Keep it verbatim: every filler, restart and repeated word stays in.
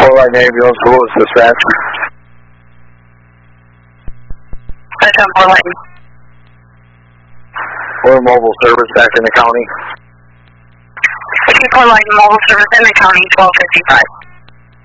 Four Light Ambulance, Louis Dispatch. Touchdown, Four Light. We're mobile service back in the county. Four Light, mobile service in the county, twelve fifty-five.